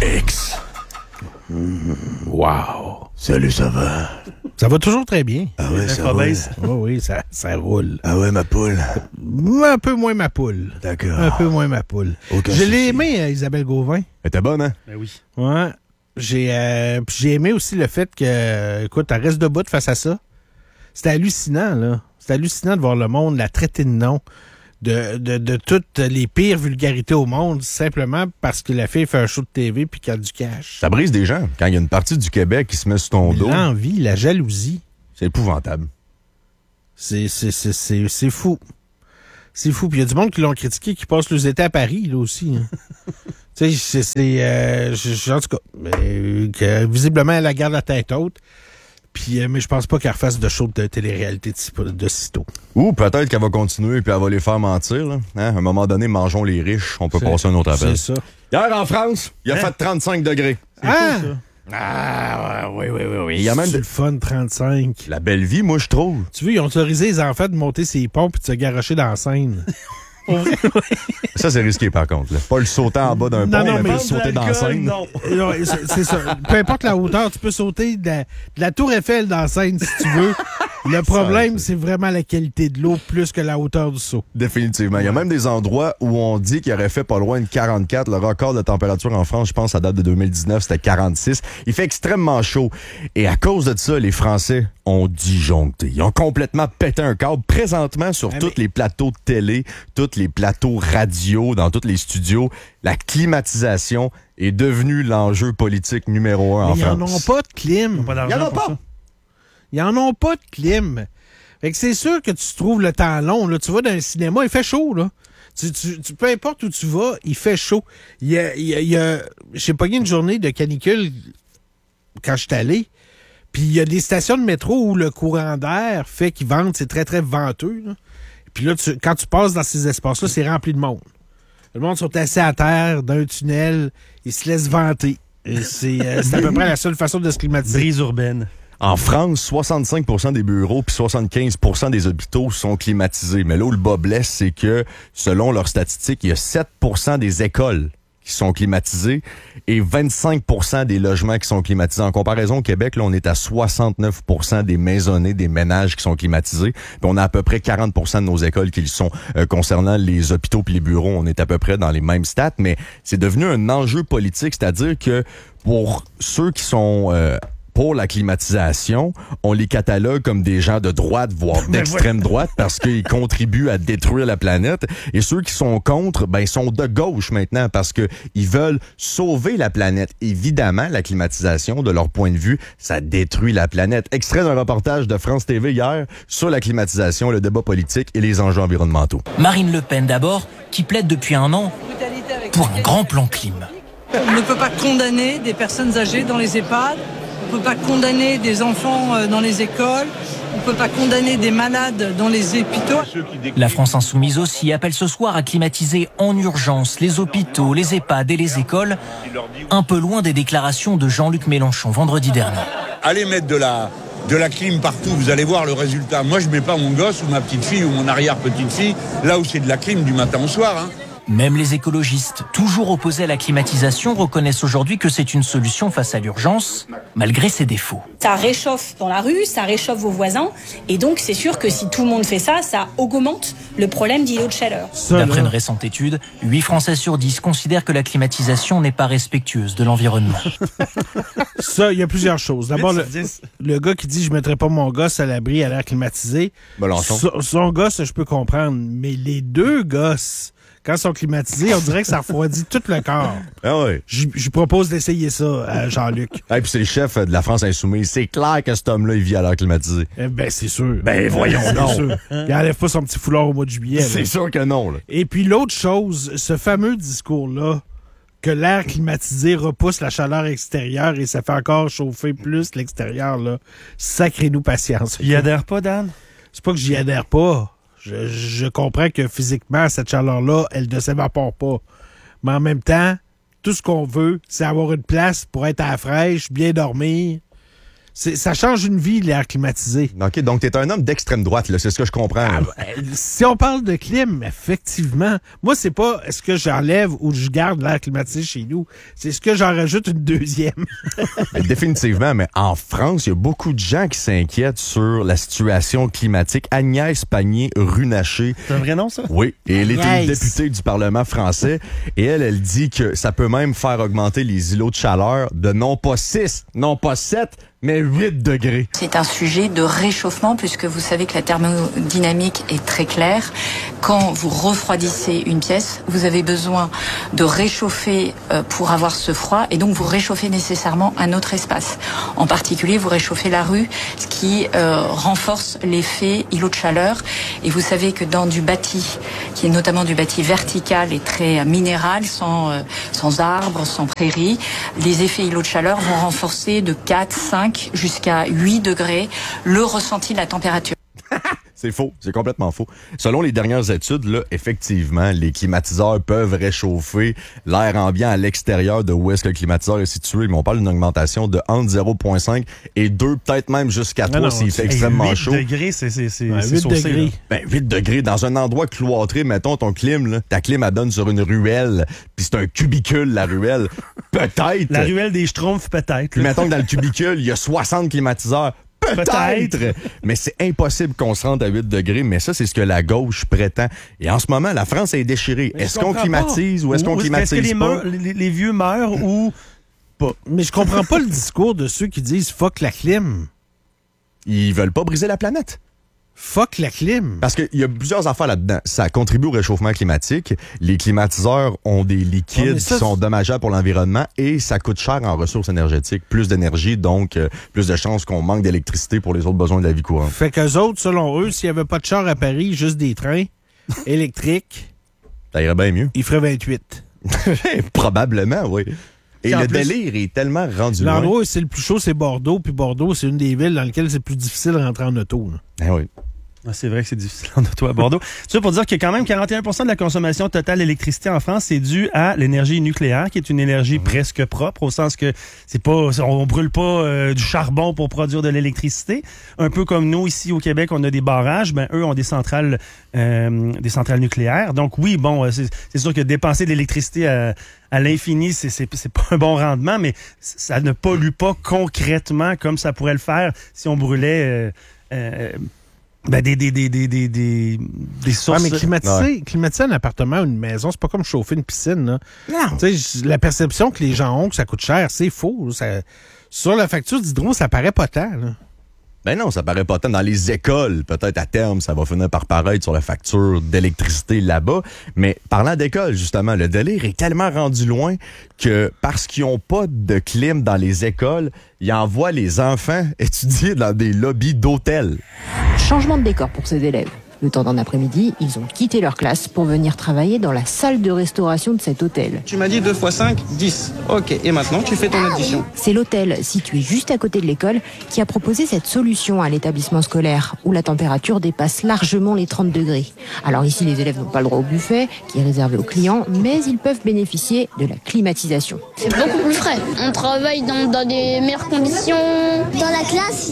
X. Wow. Salut, ça va? Ça va toujours très bien. Ah ouais, ça roule. Oui, ça roule. Ah ouais, ma poule. Un peu moins ma poule. D'accord. Un peu moins ma poule. Aucun Je l'ai souci. aimé, Isabelle Gauvin. Elle était bonne, hein? Ben oui. Ouais. J'ai aimé aussi le fait que, écoute, elle reste debout face à ça. C'était hallucinant, là. C'était hallucinant de voir le monde la traiter de nom. De toutes les pires vulgarités au monde, simplement parce que la fille fait un show de TV puis qu'elle a du cash. Ça brise des gens. Quand il y a une partie du Québec qui se met sur ton dos, L'envie, la jalousie. c'est épouvantable. C'est fou. C'est fou. Puis il y a du monde qui l'ont critiqué, qui passe les étés à Paris, là aussi. Hein. Tu sais, en tout cas, que visiblement, elle la garde la tête haute. Puis, mais je pense pas qu'elle refasse de show de télé-réalité de sitôt. Ou peut-être qu'elle va continuer puis elle va les faire mentir. Là. Hein? À un moment donné, mangeons les riches. On peut passer un autre appel. C'est ça. Hier, en France, il a fait 35 degrés. Ah! Fou, ça. Ah, oui. Il y a même C'est le fun, 35. la belle vie, moi, je trouve. Tu veux, ils ont autorisé les enfants de monter ses ponts puis de se garrocher dans la Seine. Ça, c'est risqué, par contre. Là. Pas le sauter en bas d'un pont, non, mais mais pas le sauter dans la Seine. Non. Non, c'est ça. Peu importe la hauteur, tu peux sauter de la Tour Eiffel dans la Seine si tu veux. Le problème, c'est vraiment la qualité de l'eau plus que la hauteur du saut. Définitivement. Il y a même des endroits où on dit qu'il aurait fait pas loin de 44. Le record de température en France, je pense, à date de 2019, c'était 46. Il fait extrêmement chaud. Et à cause de ça, les Français ont disjoncté. Ils ont complètement pété un câble. Présentement, sur tous les plateaux de télé, tous les plateaux radio, dans tous les studios, la climatisation est devenue l'enjeu politique numéro 1 en Mais ils France. n'en ont pas de clim. Pas Il y en d'argent a pour pas. ça. Ils en ont pas de clim. Fait que c'est sûr que tu trouves le temps long. Là. Tu vas dans le cinéma, il fait chaud. Là. Peu importe où tu vas, il fait chaud. J'ai pogné une journée de canicule quand je suis allé. Puis il y a des stations de métro où le courant d'air fait qu'ils ventent. C'est très, très venteux. Là. Puis là, quand tu passes dans ces espaces-là, c'est rempli de monde. Le monde sont assis à terre, dans un tunnel. Ils se laissent vanter. Et c'est à peu près la seule façon de se climatiser. Brise urbaine. En France, 65% des bureaux puis 75% des hôpitaux sont climatisés. Mais là où le bas blesse, c'est que, selon leurs statistiques, il y a 7% des écoles qui sont climatisées et 25% des logements qui sont climatisés. En comparaison au Québec, là, on est à 69% des maisonnées, des ménages qui sont climatisés. Puis on a à peu près 40% de nos écoles qui le sont. Concernant les hôpitaux puis les bureaux, on est à peu près dans les mêmes stats. Mais c'est devenu un enjeu politique, c'est-à-dire que pour ceux qui sont... pour la climatisation, on les catalogue comme des gens de droite, voire d'extrême droite, parce qu'ils contribuent à détruire la planète. Et ceux qui sont contre, ben, ils sont de gauche maintenant, parce que ils veulent sauver la planète. Évidemment, la climatisation, de leur point de vue, ça détruit la planète. Extrait d'un reportage de France TV hier sur la climatisation, le débat politique et les enjeux environnementaux. Marine Le Pen d'abord, qui plaide depuis un an pour un grand plan clim. On ne peut pas condamner des personnes âgées dans les EHPAD. On ne peut pas condamner des enfants dans les écoles, on ne peut pas condamner des malades dans les hôpitaux. La France insoumise aussi appelle ce soir à climatiser en urgence les hôpitaux, les EHPAD et les écoles, un peu loin des déclarations de Jean-Luc Mélenchon vendredi dernier. Allez mettre de la clim partout, vous allez voir le résultat. Moi, je mets pas mon gosse ou ma petite fille ou mon arrière-petite-fille là où c'est de la clim du matin au soir. Hein. Même les écologistes, toujours opposés à la climatisation, reconnaissent aujourd'hui que c'est une solution face à l'urgence, malgré ses défauts. Ça réchauffe dans la rue, ça réchauffe vos voisins, et donc c'est sûr que si tout le monde fait ça, ça augmente le problème d'îlots de chaleur. D'après une récente étude, 8 Français sur 10 considèrent que la climatisation n'est pas respectueuse de l'environnement. Ça, il y a plusieurs choses. D'abord, le gars qui dit « je ne mettrai pas mon gosse à l'abri à l'air climatisé », son gosse, je peux comprendre, mais les deux gosses... Quand ils sont climatisés, on dirait que ça refroidit tout le corps. Ah oui. Je propose d'essayer ça à Jean-Luc. Et puis c'est le chef de la France insoumise. C'est clair que cet homme-là, il vit à l'air climatisé. Ben, c'est sûr. Ben, voyons donc. C'est sûr. Il n'enlève pas son petit foulard au mois de juillet. C'est sûr que non. Là. Et puis l'autre chose, ce fameux discours-là, que l'air climatisé repousse la chaleur extérieure et ça fait encore chauffer plus l'extérieur, là. Sacrez-nous patience. Il adhère pas, Dan? C'est pas que j'y adhère pas. Je comprends que physiquement, cette chaleur-là, elle ne s'évapore pas. Mais en même temps, tout ce qu'on veut, c'est avoir une place pour être à la fraîche, bien dormir. Ça change une vie, l'air climatisé. OK, donc t'es un homme d'extrême droite, là, c'est ce que je comprends. Si on parle de clim, effectivement, moi, c'est pas est-ce que j'enlève ou je garde l'air climatisé chez nous. C'est ce que j'en rajoute une deuxième. Mais définitivement, mais en France, il y a beaucoup de gens qui s'inquiètent sur la situation climatique. Agnès Pannier-Runacher. C'est un vrai nom, ça? Oui, et elle est une Agnès. députée du Parlement français. Et elle dit que ça peut même faire augmenter les îlots de chaleur de non pas 6, non pas 7, mais 8 degrés. C'est un sujet de réchauffement puisque vous savez que la thermodynamique est très claire. Quand vous refroidissez une pièce, vous avez besoin de réchauffer pour avoir ce froid et donc vous réchauffez nécessairement un autre espace. En particulier, vous réchauffez la rue, ce qui renforce l'effet îlot de chaleur. Et vous savez que dans du bâti, qui est notamment du bâti vertical et très minéral, sans arbres, sans prairies, les effets îlot de chaleur vont renforcer de 4, 5 jusqu'à 8 degrés le ressenti de la température. C'est faux, c'est complètement faux. Selon les dernières études, là, effectivement, les climatiseurs peuvent réchauffer l'air ambiant à l'extérieur de où est-ce que le climatiseur est situé, mais on parle d'une augmentation de entre 0,5 et 2, peut-être même jusqu'à 3 s'il fait extrêmement 8 chaud. degrés, c'est 8 saucé, degrés. là. Ben, 8 degrés dans un endroit cloîtré, mettons ton clim, là, ta clim, elle donne sur une ruelle, puis c'est un cubicule, la ruelle. Peut-être. La ruelle des Schtroumpfs, peut-être. Puis là. mettons que dans le cubicule, il y a 60 climatiseurs. Peut-être! Mais c'est impossible qu'on se rende à 8 degrés, mais ça, c'est ce que la gauche prétend. Et en ce moment, la France est déchirée. Mais est-ce qu'on climatise ou est-ce qu'on climatise est-ce que pas? les vieux meurent ou pas? Mais je comprends pas le discours de ceux qui disent fuck la clim. Ils veulent pas briser la planète. Fuck la clim. Parce qu'il y a plusieurs affaires là-dedans. Ça contribue au réchauffement climatique. Les climatiseurs ont des liquides qui sont dommageables pour l'environnement et ça coûte cher en ressources énergétiques. Plus d'énergie, donc plus de chances qu'on manque d'électricité pour les autres besoins de la vie courante. Fait qu'eux autres, selon eux, s'il n'y avait pas de char à Paris, juste des trains électriques, Ça irait bien mieux. ils feraient 28. Probablement, oui. Et Puis en le plus, délire est tellement rendu loin. l'endroit où c'est le plus chaud, c'est Bordeaux. Puis Bordeaux, c'est une des villes dans lesquelles c'est plus difficile de rentrer en auto. Là. Ah oui. Ah, c'est vrai que c'est difficile en auto à Bordeaux. C'est ça pour dire que quand même 41% de la consommation totale d'électricité en France, c'est dû à l'énergie nucléaire, qui est une énergie presque propre, au sens que c'est pas, on brûle pas du charbon pour produire de l'électricité. Un peu comme nous ici au Québec, on a des barrages, ben eux ont des centrales nucléaires. Donc oui, bon, c'est sûr que dépenser de l'électricité à l'infini, c'est pas un bon rendement, mais ça ne pollue pas concrètement comme ça pourrait le faire si on brûlait des sources. Ouais, mais climatiser un appartement ou une maison, c'est pas comme chauffer une piscine. Là. Non. Tu sais, la perception que les gens ont que ça coûte cher, c'est faux. Sur la facture d'hydro, ça paraît pas tant. Là. Ben non, ça paraît pas tant. Dans les écoles, peut-être à terme, ça va finir par paraître sur la facture d'électricité là-bas. Mais parlant d'école, justement, le délire est tellement rendu loin que parce qu'ils n'ont pas de clim dans les écoles, ils envoient les enfants étudier dans des lobbies d'hôtels. Changement de décor pour ces élèves. Le temps d'un après-midi, ils ont quitté leur classe pour venir travailler dans la salle de restauration de cet hôtel. Tu m'as dit 2 x 5, 10. Ok, et maintenant tu fais ton addition. C'est l'hôtel, situé juste à côté de l'école, qui a proposé cette solution à l'établissement scolaire, où la température dépasse largement les 30 degrés. Alors ici, les élèves n'ont pas le droit au buffet, qui est réservé aux clients, mais ils peuvent bénéficier de la climatisation. C'est beaucoup plus frais. On travaille dans des meilleures conditions. Dans la classe,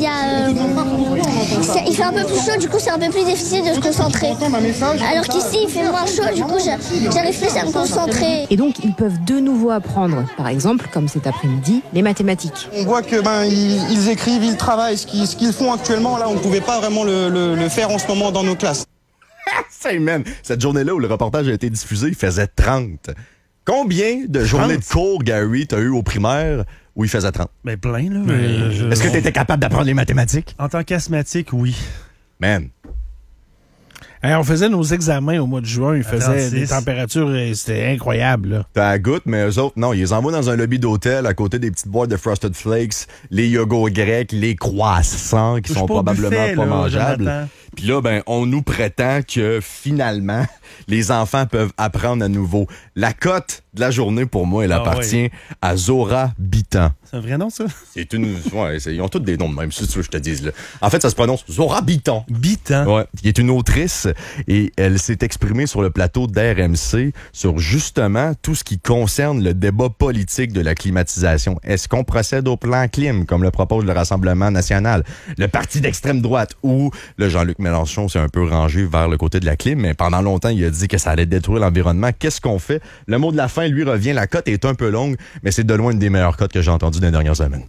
il fait un peu plus chaud, du coup c'est un peu plus difficile de se concentrer. Alors qu'ici, il fait moins chaud, du coup j'arrive plus à me concentrer. Et donc, ils peuvent de nouveau apprendre, par exemple, comme cet après-midi, les mathématiques. On voit que ils écrivent, ils travaillent. Ce qu'ils font actuellement, là, on ne pouvait pas vraiment le faire en ce moment dans nos classes. Hey man, cette journée-là où le reportage a été diffusé, il faisait 30. Combien de journées de cours, Gary, t'as eu au primaire où il faisait 30? Ben plein, là. Est-ce que t'étais capable d'apprendre les mathématiques? En tant qu'asthmatique, oui. Man. Hey, on faisait nos examens au mois de juin. Ils faisaient 36. des températures, c'était incroyable. Là. T'as la goutte, mais eux autres, non. Ils les envoient dans un lobby d'hôtel à côté des petites boîtes de Frosted Flakes, les yogos grecs, les croissants qui sont Touche pas au probablement buffet, pas là, mangeables. Jonathan. Puis là, on nous prétend que finalement, les enfants peuvent apprendre à nouveau. La cote de la journée, pour moi, elle appartient à Zora Bitan. C'est un vrai nom, ça? C'est une... Ouais, ils ont tous des noms de même, si tu veux que je te dise. Là. En fait, ça se prononce Zora Bitan. Bitan? Ouais. Qui est une autrice et elle s'est exprimée sur le plateau d'RMC sur justement tout ce qui concerne le débat politique de la climatisation. Est-ce qu'on procède au plan clim, comme le propose le Rassemblement national, le parti d'extrême droite, ou le Jean-Luc Mélenchon s'est un peu rangé vers le côté de la clim, mais pendant longtemps, il a dit que ça allait détruire l'environnement. Qu'est-ce qu'on fait? Le mot de la fin, lui, revient. La cote est un peu longue, mais c'est de loin une des meilleures cotes que j'ai entendues dans les dernières semaines.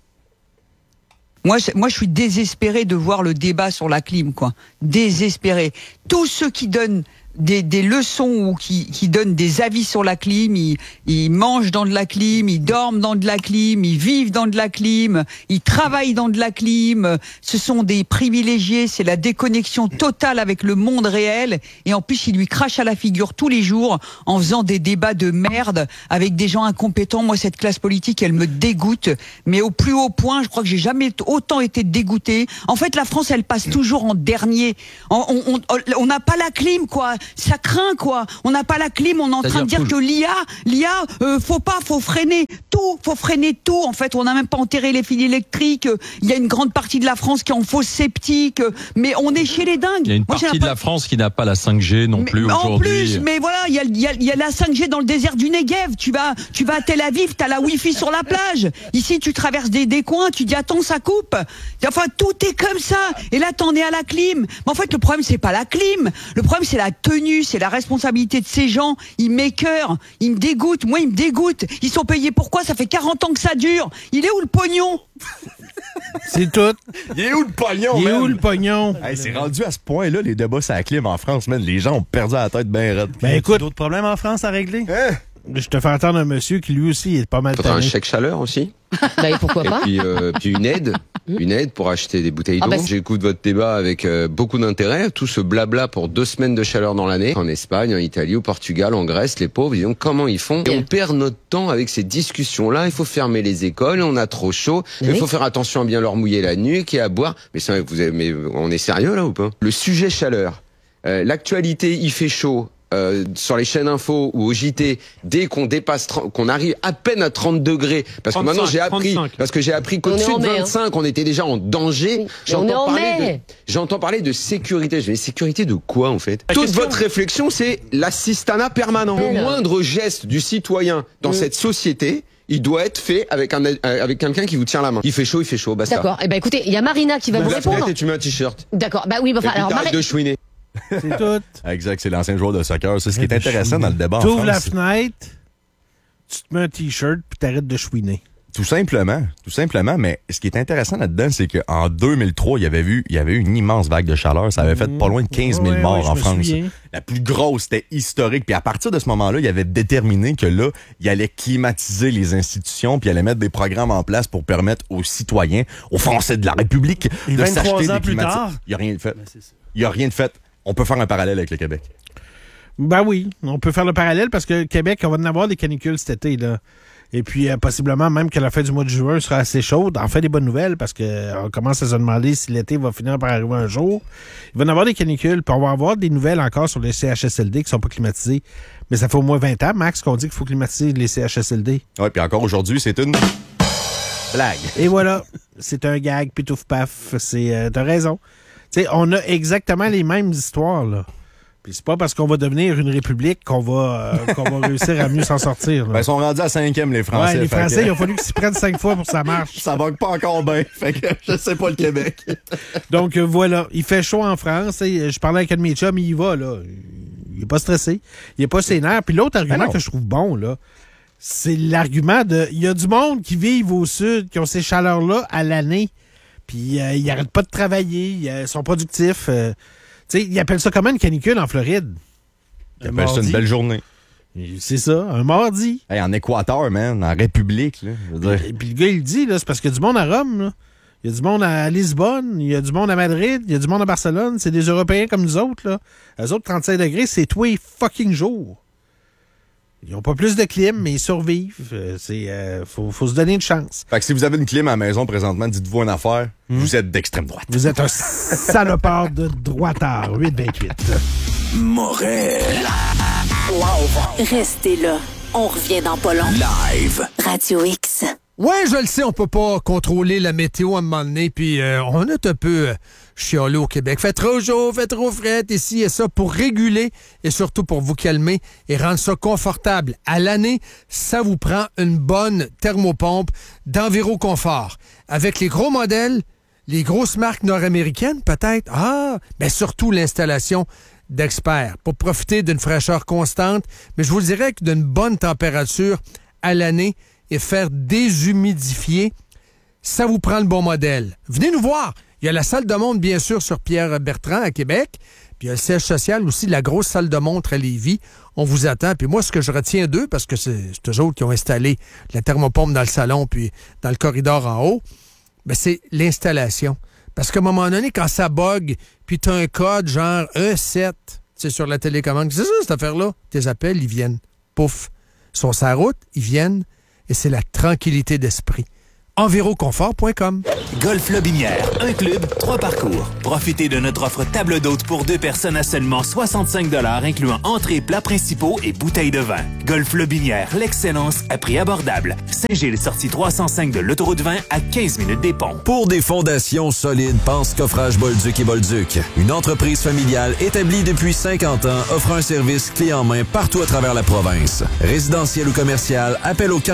Moi, je suis désespéré de voir le débat sur la clim, quoi. Désespéré. Tous ceux qui donnent des leçons ou qui donnent des avis sur la clim, ils mangent dans de la clim, ils dorment dans de la clim, ils vivent dans de la clim, ils travaillent dans de la clim. Ce sont des privilégiés, c'est la déconnexion totale avec le monde réel. Et en plus, ils lui crachent à la figure tous les jours en faisant des débats de merde avec des gens incompétents. Moi, cette classe politique, elle me dégoûte. Mais au plus haut point, je crois que j'ai jamais autant été dégoûté. En fait, la France, elle passe toujours en dernier. On n'a pas la clim, quoi. Ça craint, quoi. On n'a pas la clim, on est en train de dire que l'IA, faut freiner tout. En fait, on n'a même pas enterré les fils électriques. Il y a une grande partie de la France qui est en fausse sceptique. Mais on est chez les dingues. Il y a une partie de la France qui n'a pas la 5G non plus aujourd'hui. En plus, mais voilà, il y a la 5G dans le désert du Negev. Tu vas à Tel Aviv, t'as la Wi-Fi sur la plage. Ici, tu traverses des coins, tu dis attends, ça coupe. Enfin, tout est comme ça. Et là, t'en es à la clim. Mais en fait, le problème, c'est pas la clim. Le problème, c'est la tenue, c'est la responsabilité de ces gens. Ils m'écœurent, ils me dégoûtent. Moi, ils me dégoûtent. Ils sont payés pourquoi? Ça fait 40 ans que ça dure. Il est où le pognon? C'est tout. Il est où le pognon, Il est où le pognon? Hey, c'est rendu à ce point-là, les débats sur la clim en France, man. Les gens ont perdu la tête bien raide. Écoute, d'autres problèmes en France à régler? Je te fais entendre un monsieur qui lui aussi est pas mal Faudra un tanné. chèque chaleur aussi. Pourquoi pas? Et puis une aide pour acheter des bouteilles d'eau. J'écoute votre débat avec beaucoup d'intérêt. Tout ce blabla pour 2 semaines de chaleur dans l'année. En Espagne, en Italie, au Portugal, en Grèce, les pauvres, disons comment ils font. Et on perd notre temps avec ces discussions-là. Il faut fermer les écoles, on a trop chaud. Il faut faire attention à bien leur mouiller la nuque et à boire. Mais on est sérieux là ou pas? Le sujet chaleur. L'actualité, il fait chaud. Sur les chaînes info ou au JT, dès qu'on dépasse, qu'on arrive à peine à 30 degrés, parce 35, que maintenant j'ai appris qu'au-dessus de 25, on était déjà en danger. J'entends parler de sécurité. Je dis, mais sécurité de quoi, en fait? Toute votre réflexion, c'est l'assistanat permanent. Le moindre geste du citoyen dans cette société, il doit être fait avec quelqu'un qui vous tient la main. Il fait chaud, basta. D'accord. Eh ben, écoutez, il y a Marina qui va vous répondre. Et tu mets un t-shirt. D'accord. Bah oui, alors, de chouiner. C'est tout. Exact, c'est l'ancien joueur de soccer. C'est ce qui est intéressant dans le débat en France. Tu ouvres la fenêtre, tu te mets un t-shirt, puis t'arrêtes de chouiner. Tout simplement. Mais ce qui est intéressant là-dedans, c'est qu'en 2003, il y avait eu une immense vague de chaleur. Ça avait fait pas loin de 15 000 morts en France. La plus grosse, c'était historique. Puis à partir de ce moment-là, il avait déterminé que là, il allait climatiser les institutions, puis il allait mettre des programmes en place pour permettre aux citoyens, aux Français de la République, de s'acheter des climatiseurs. Il n'y a rien de fait. Il n'y a rien de fait. On peut faire un parallèle avec le Québec. Ben oui, on peut faire le parallèle parce que Québec, on va en avoir des canicules cet été, là. Et puis, possiblement, même que la fin du mois de juin sera assez chaude. En fait, des bonnes nouvelles parce qu'on commence à se demander si l'été va finir par arriver un jour. Il va y en avoir des canicules, puis on va avoir des nouvelles encore sur les CHSLD qui sont pas climatisés. Mais ça fait au moins 20 ans, Max, qu'on dit qu'il faut climatiser les CHSLD. Oui, puis encore aujourd'hui, c'est une blague. Et voilà, c'est un gag, pitouf paf. T'as raison. Tu sais, on a exactement les mêmes histoires, là. Puis c'est pas parce qu'on va devenir une république qu'on va réussir à mieux s'en sortir. Là. Ben, ils sont rendus à 5e, les Français. Ouais, les Français, il a fallu qu'ils s'y prennent 5 fois pour que ça marche. Ça va pas encore bien. Fait que je sais pas le Québec. Donc, voilà. Il fait chaud en France. Je parlais avec un de mes chums, il y va, là. Il est pas stressé. Il est pas sénère. Puis l'autre argument que je trouve bon, là, c'est l'argument de... Il y a du monde qui vivent au sud, qui ont ces chaleurs-là à l'année. Puis ils n'arrêtent pas de travailler, ils sont productifs. Tu sais, ils appellent ça comment une canicule en Floride? Ils appellent ça une belle journée. C'est ça, un mardi. Hey, en Équateur, man, en République. Là, je veux dire. Et puis le gars, il dit, là, c'est parce qu'il y a du monde à Rome. Là. Il y a du monde à Lisbonne, il y a du monde à Madrid, il y a du monde à Barcelone. C'est des Européens comme nous autres. Là. Eux autres, 35 degrés, c'est tous les fucking jours. Ils n'ont pas plus de clim, mais ils survivent. Faut se donner une chance. Fait que si vous avez une clim à la maison présentement, dites-vous une affaire, vous êtes d'extrême droite. Vous êtes un salopard de droitard. 8-28. Morel. Live. Restez là. On revient dans pas long. Live. Radio X. Ouais, je le sais, on peut pas contrôler la météo à un moment donné, puis on est un peu chialé au Québec. Fait trop chaud, fait trop frais, ici et ça, pour réguler et surtout pour vous calmer et rendre ça confortable. À l'année, ça vous prend une bonne thermopompe d'Enviroconfort. Avec les gros modèles, les grosses marques nord-américaines, peut-être. Ben surtout l'installation d'experts pour profiter d'une fraîcheur constante, mais je vous dirais que d'une bonne température à l'année et faire déshumidifier, ça vous prend le bon modèle. Venez nous voir. Il y a la salle de montre, bien sûr, sur Pierre-Bertrand à Québec, puis il y a le siège social aussi, la grosse salle de montre à Lévis. On vous attend. Puis moi, ce que je retiens d'eux, parce que c'est eux autres qui ont installé la thermopompe dans le salon puis dans le corridor en haut, ben c'est l'installation. Parce qu'à un moment donné, quand ça bug, puis tu as un code genre E7, c'est sur la télécommande, c'est ça, cette affaire-là. Tes appels, ils viennent. Pouf. Ils sont sur la route, ils viennent. Et c'est la tranquillité d'esprit. Enviroconfort.com. Golf Lobinière, un club, 3 parcours. Profitez de notre offre table d'hôte pour 2 personnes à seulement 65 $, incluant entrées, plats principaux et bouteilles de vin. Golf Lobinière, l'excellence à prix abordable. Saint-Gilles, sortie 305 de l'autoroute 20 à 15 minutes des ponts. Pour des fondations solides, pense Coffrage Bolduc et Bolduc. Une entreprise familiale établie depuis 50 ans, offre un service clé en main partout à travers la province. Résidentiel ou commercial, appel au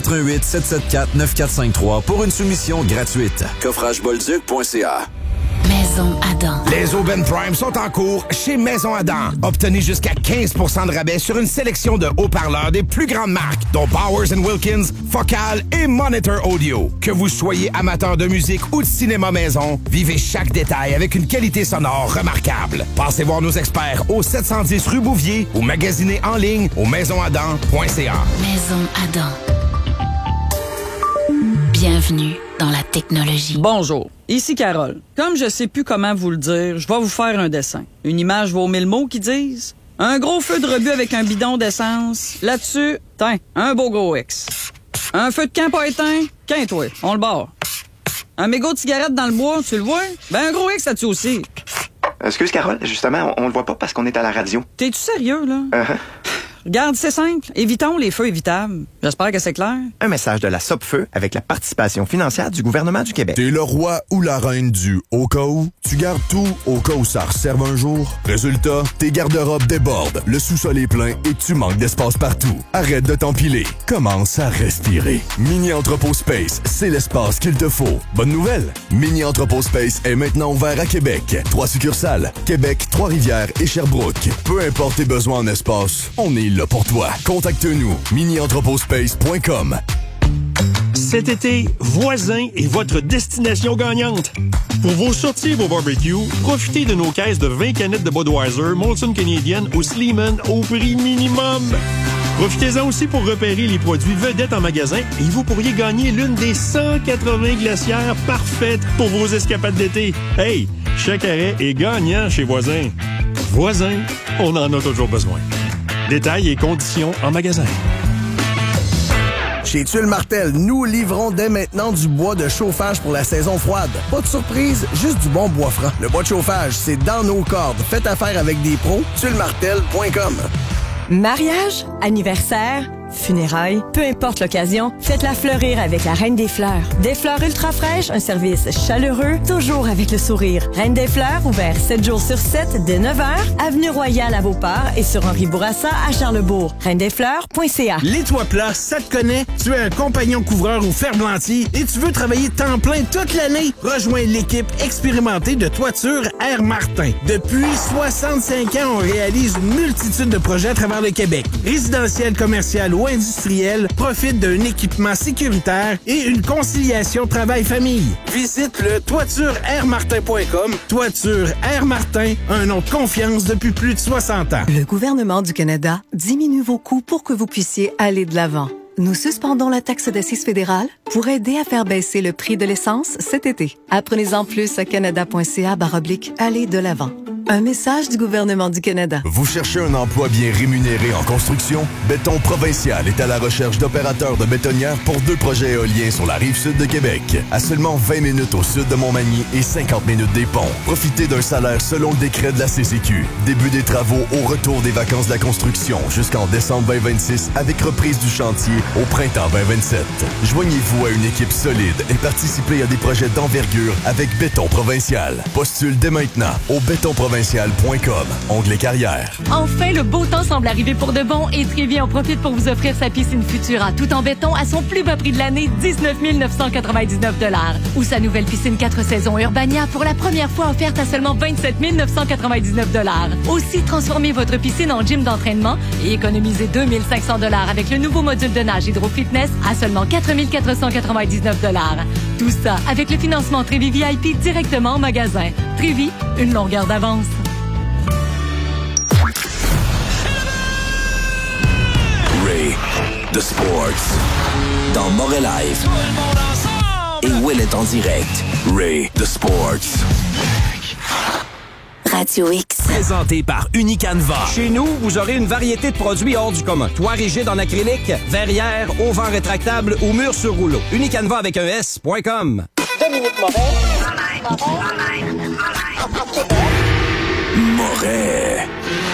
418-774-9453 pour une soumission gratuite. Coffragebolduc.ca. Maison Adam. Les Aubaine Prime sont en cours chez Maison Adam. Obtenez jusqu'à 15 % de rabais sur une sélection de haut-parleurs des plus grandes marques, dont Bowers & Wilkins, Focal et Monitor Audio. Que vous soyez amateur de musique ou de cinéma maison, vivez chaque détail avec une qualité sonore remarquable. Passez voir nos experts au 710 rue Bouvier ou magasinez en ligne au maisonadam.ca. Maison Adam. Bienvenue dans la technologie. Bonjour, ici Carole. Comme je sais plus comment vous le dire, je vais vous faire un dessin. Une image vaut 1000 mots qui disent un gros feu de rebut avec un bidon d'essence. Là-dessus, tiens, un beau gros X. Un feu de camp pas éteint, quinte-toi, on le barre. Un mégot de cigarette dans le bois, tu le vois? Ben un gros X là-dessus aussi. Excuse Carole, justement, on le voit pas parce qu'on est à la radio. T'es-tu sérieux, là? Regarde, c'est simple. Évitons les feux évitables. J'espère que c'est clair. Un message de la Sopfeu avec la participation financière du gouvernement du Québec. T'es le roi ou la reine du au cas où. Tu gardes tout au cas où ça resserve un jour. Résultat, tes garde-robes débordent, le sous-sol est plein et tu manques d'espace partout. Arrête de t'empiler. Commence à respirer. Mini Entrepôt Space, c'est l'espace qu'il te faut. Bonne nouvelle! Mini Entrepôt Space est maintenant ouvert à Québec. 3 succursales. Québec, Trois-Rivières et Sherbrooke. Peu importe tes besoins en espace, on est là pour toi. Contacte-nous. minientrepotspace.com. Cet été, Voisin est votre destination gagnante. Pour vos sorties et vos barbecues, profitez de nos caisses de 20 canettes de Budweiser, Molson Canadian ou Sleeman au prix minimum. Profitez-en aussi pour repérer les produits vedettes en magasin et vous pourriez gagner l'une des 180 glacières parfaites pour vos escapades d'été. Hey, chaque arrêt est gagnant chez Voisin. Voisin, on en a toujours besoin. Détails et conditions en magasin. Chez Tuile Martel, nous livrons dès maintenant du bois de chauffage pour la saison froide. Pas de surprise, juste du bon bois franc. Le bois de chauffage, c'est dans nos cordes. Faites affaire avec des pros. tuilemartel.com. Mariage, anniversaire, funérailles, peu importe l'occasion, faites-la fleurir avec la Reine des Fleurs. Des fleurs ultra fraîches, un service chaleureux, toujours avec le sourire. Reine des Fleurs, ouvert 7 jours sur 7 dès 9h, avenue Royale à Beauport et sur Henri Bourassa à Charlesbourg. reindesfleurs.ca. Les toits plats, ça te connaît? Tu es un compagnon couvreur ou ferblantier et tu veux travailler temps plein toute l'année? Rejoins l'équipe expérimentée de Toiture Air Martin. Depuis 65 ans, on réalise une multitude de projets à travers le Québec. Résidentiel, commercial ou industriel, profite d'un équipement sécuritaire et une conciliation travail-famille. Visite le toitureairmartin.com. Toiture Air Martin, un nom de confiance depuis plus de 60 ans. Le gouvernement du Canada diminue vos coûts pour que vous puissiez aller de l'avant. Nous suspendons la taxe d'assises fédérale pour aider à faire baisser le prix de l'essence cet été. Apprenez-en plus à canada.ca/aller de l'avant. Un message du gouvernement du Canada. Vous cherchez un emploi bien rémunéré en construction? Béton Provincial est à la recherche d'opérateurs de bétonnières pour 2 projets éoliens sur la rive sud de Québec. À seulement 20 minutes au sud de Montmagny et 50 minutes des ponts. Profitez d'un salaire selon le décret de la CCQ. Début des travaux au retour des vacances de la construction jusqu'en décembre 2026 avec reprise du chantier au printemps 2027. Joignez-vous à une équipe solide et participez à des projets d'envergure avec Béton Provincial. Postule dès maintenant au bétonprovincial.com, onglet carrière. Enfin, le beau temps semble arriver pour de bon et Trévi en profite pour vous offrir sa piscine Futura tout en béton à son plus bas prix de l'année, 19 999 $. Ou sa nouvelle piscine 4 saisons Urbania pour la première fois offerte à seulement 27 999 $. Aussi, transformez votre piscine en gym d'entraînement et économisez 2 500 $ avec le nouveau module de nage Hydro Fitness à seulement 4 499 $. Tout ça avec le financement Trévi VIP directement en magasin. Trévi, une longueur d'avance. Ray, The Sports, dans Moret Live. Et Will est en direct. Ray, The Sports. Radio X. Présenté par Unicanva. Chez nous, vous aurez une variété de produits hors du commun. Toit rigide en acrylique, verrière, auvent rétractable ou mur sur rouleau. Unicanva avec un S.com. Dominique Moret.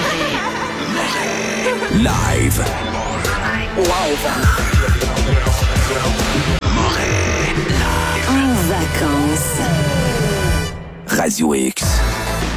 Live. En vacances. Radio X.